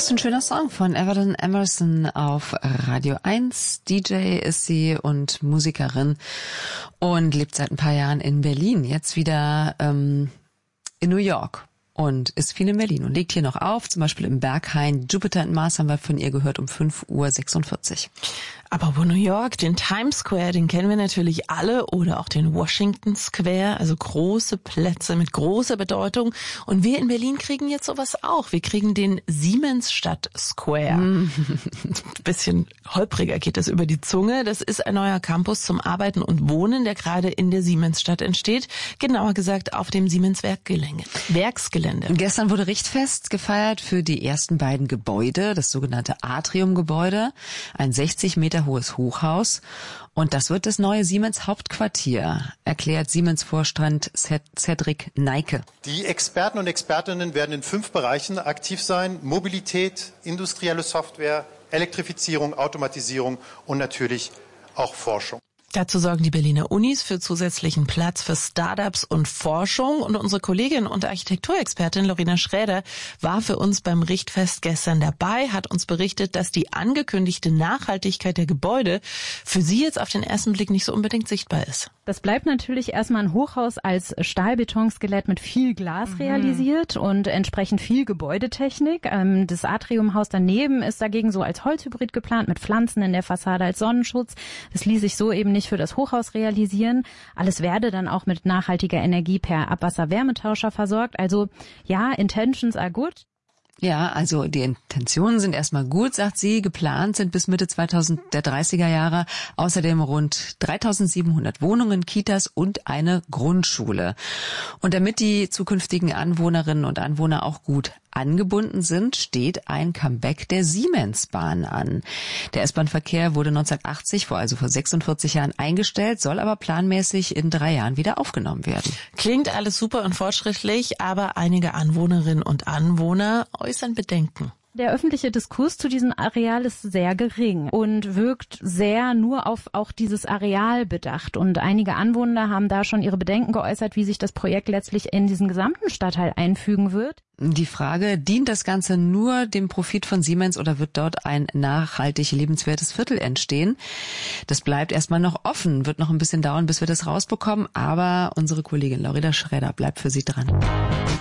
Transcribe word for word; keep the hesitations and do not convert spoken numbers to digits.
Was für ein schöner Song von Everton Emerson auf Radio eins. D J ist sie und Musikerin und lebt seit ein paar Jahren in Berlin. Jetzt wieder ähm, in New York und ist viel in Berlin und legt hier noch auf. Zum Beispiel im Berghain. Jupiter and Mars haben wir von ihr gehört um fünf Uhr sechsundvierzig. Aber wo New York, den Times Square, den kennen wir natürlich alle, oder auch den Washington Square, also große Plätze mit großer Bedeutung. Und wir in Berlin kriegen jetzt sowas auch. Wir kriegen den Siemensstadt Square. Mm. Ein bisschen holpriger geht das über die Zunge. Das ist ein neuer Campus zum Arbeiten und Wohnen, der gerade in der Siemensstadt entsteht. Genauer gesagt auf dem Siemens Werkgelände. Werksgelände. Gestern wurde Richtfest gefeiert für die ersten beiden Gebäude, das sogenannte Atriumgebäude, ein sechzig Meter hohes Hochhaus. Und das wird das neue Siemens Hauptquartier, erklärt Siemens-Vorstand Cedric Neike. Die Experten und Expertinnen werden in fünf Bereichen aktiv sein: Mobilität, industrielle Software, Elektrifizierung, Automatisierung und natürlich auch Forschung. Dazu sorgen die Berliner Unis für zusätzlichen Platz für Startups und Forschung. Und unsere Kollegin und Architekturexpertin Lorena Schräder war für uns beim Richtfest gestern dabei, hat uns berichtet, dass die angekündigte Nachhaltigkeit der Gebäude für sie jetzt auf den ersten Blick nicht so unbedingt sichtbar ist. Das bleibt natürlich erstmal ein Hochhaus als Stahlbetonskelett mit viel Glas mhm. realisiert und entsprechend viel Gebäudetechnik. Das Atriumhaus daneben ist dagegen so als Holzhybrid geplant mit Pflanzen in der Fassade als Sonnenschutz. Das ließ sich so eben nicht für das Hochhaus realisieren. Alles werde dann auch mit nachhaltiger Energie per Abwasser-Wärmetauscher versorgt. Also ja, intentions are good. Ja, also die Intentionen sind erstmal gut, sagt sie. Geplant sind bis Mitte zweitausenddreißiger Jahre außerdem rund dreitausendsiebenhundert Wohnungen, Kitas und eine Grundschule. Und damit die zukünftigen Anwohnerinnen und Anwohner auch gut angebunden sind, steht ein Comeback der Siemensbahn an. Der S-Bahn-Verkehr wurde neunzehnhundertachtzig, vor also vor sechsundvierzig Jahren eingestellt, soll aber planmäßig in drei Jahren wieder aufgenommen werden. Klingt alles super und fortschrittlich, aber einige Anwohnerinnen und Anwohner äußern Bedenken. Der öffentliche Diskurs zu diesem Areal ist sehr gering und wirkt sehr nur auf auch dieses Areal bedacht. Und einige Anwohner haben da schon ihre Bedenken geäußert, wie sich das Projekt letztlich in diesen gesamten Stadtteil einfügen wird. Die Frage, dient das Ganze nur dem Profit von Siemens oder wird dort ein nachhaltig lebenswertes Viertel entstehen? Das bleibt erstmal noch offen, wird noch ein bisschen dauern, bis wir das rausbekommen. Aber unsere Kollegin Lorena Schräder bleibt für Sie dran.